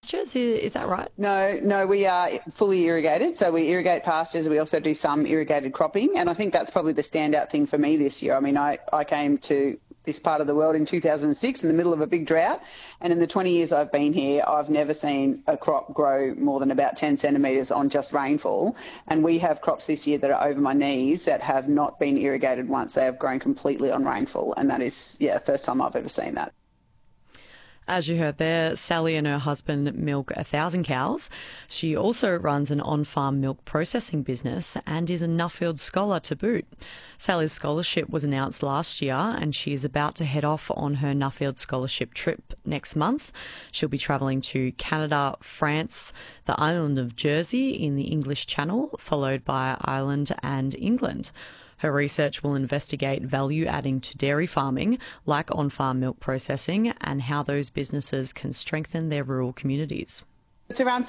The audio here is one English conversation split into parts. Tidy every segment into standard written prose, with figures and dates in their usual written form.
pastures. Is that right? No, we are fully irrigated. So we irrigate pastures. We also do some irrigated cropping. And I think that's probably the standout thing for me this year. I mean, I came to this part of the world in 2006 in the middle of a big drought. And in the 20 years I've been here, I've never seen a crop grow more than about 10 centimetres on just rainfall. And we have crops this year that are over my knees that have not been irrigated once. They have grown completely on rainfall. And that is, the first time I've ever seen that. As you heard there, Sally and her husband milk 1,000 cows. She also runs an on-farm milk processing business and is a Nuffield Scholar to boot. Sally's scholarship was announced last year and she is about to head off on her Nuffield Scholarship trip next month. She'll be travelling to Canada, France, the island of Jersey in the English Channel, followed by Ireland and England. Her research will investigate value adding to dairy farming, like on-farm milk processing, and how those businesses can strengthen their rural communities. It's around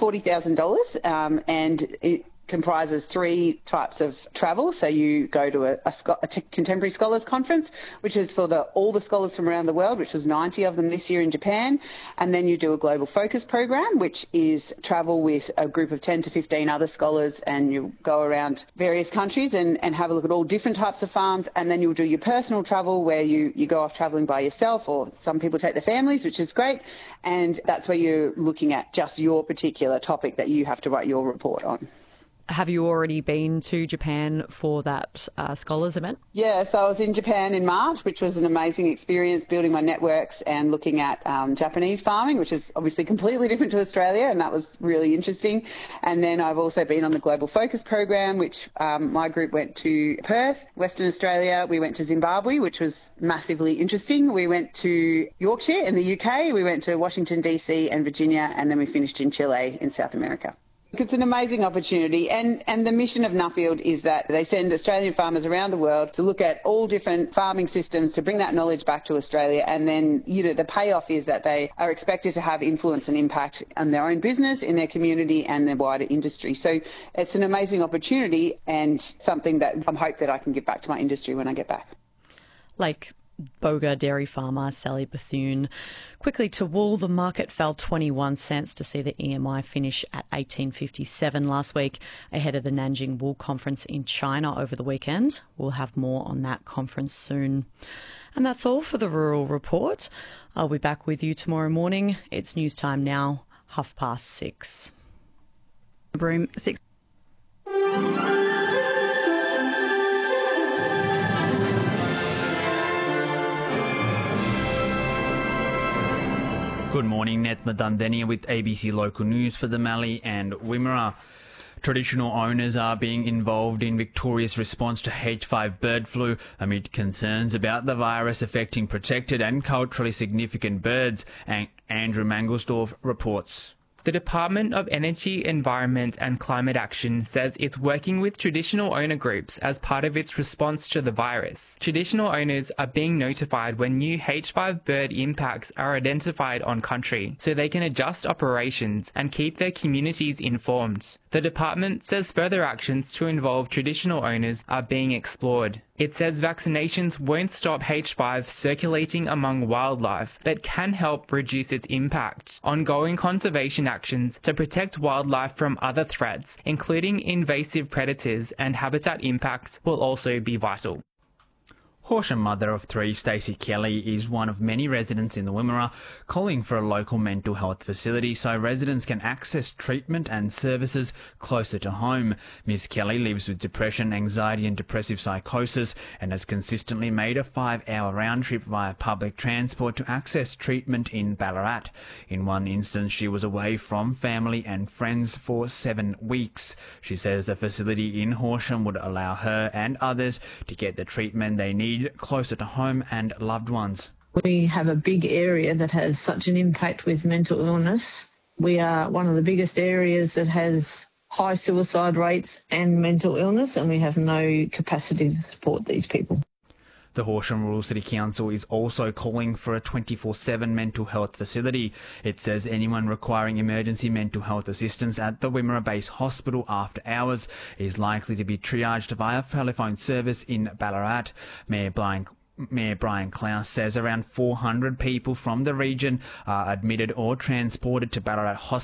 $40,000 and it comprises 3 types of travel. So you go to a contemporary scholars conference, which is for all the scholars from around the world, which was 90 of them this year in Japan. And then you do a global focus program, which is travel with a group of 10 to 15 other scholars, and you go around various countries and have a look at all different types of farms. And then you'll do your personal travel where you go off travelling by yourself, or some people take their families, which is great. And that's where you're looking at just your particular topic that you have to write your report on. Have you already been to Japan for that scholars event? Yeah, so I was in Japan in March, which was an amazing experience, building my networks and looking at Japanese farming, which is obviously completely different to Australia, and that was really interesting. And then I've also been on the Global Focus program, which my group went to Perth, Western Australia. We went to Zimbabwe, which was massively interesting. We went to Yorkshire in the UK. We went to Washington, DC and Virginia, and then we finished in Chile in South America. It's an amazing opportunity, and the mission of Nuffield is that they send Australian farmers around the world to look at all different farming systems to bring that knowledge back to Australia, and then the payoff is that they are expected to have influence and impact on their own business, in their community and their wider industry. So it's an amazing opportunity and something that I hope that I can give back to my industry when I get back. Like Boga dairy farmer Sally Bethune. Quickly to wool, the market fell 21 cents to see the EMI finish at 1857 last week, ahead of the Nanjing Wool Conference in China over the weekend. We'll have more on that conference soon. And that's all for the Rural Report. I'll be back with you tomorrow morning. It's news time now, 6:30. Room 6. Good morning, Netma Dundenia with ABC Local News for the Mallee and Wimmera. Traditional owners are being involved in Victoria's response to H5 bird flu amid concerns about the virus affecting protected and culturally significant birds. Andrew Mangelsdorf reports. The Department of Energy, Environment and Climate Action says it's working with traditional owner groups as part of its response to the virus. Traditional owners are being notified when new H5 bird impacts are identified on country, so they can adjust operations and keep their communities informed. The department says further actions to involve traditional owners are being explored. It says vaccinations won't stop H5 circulating among wildlife, but can help reduce its impact. Ongoing conservation actions to protect wildlife from other threats, including invasive predators and habitat impacts, will also be vital. Horsham mother of 3 Stacey Kelly is one of many residents in the Wimmera calling for a local mental health facility so residents can access treatment and services closer to home. Ms Kelly lives with depression, anxiety and depressive psychosis and has consistently made a 5-hour round trip via public transport to access treatment in Ballarat. In one instance, she was away from family and friends for 7 weeks. She says the facility in Horsham would allow her and others to get the treatment they need closer to home and loved ones. We have a big area that has such an impact with mental illness. We are one of the biggest areas that has high suicide rates and mental illness, and we have no capacity to support these people. The Horsham Rural City Council is also calling for a 24/7 mental health facility. It says anyone requiring emergency mental health assistance at the Wimmera Base Hospital after hours is likely to be triaged via telephone service in Ballarat. Mayor Brian Klaus says around 400 people from the region are admitted or transported to Ballarat Hospital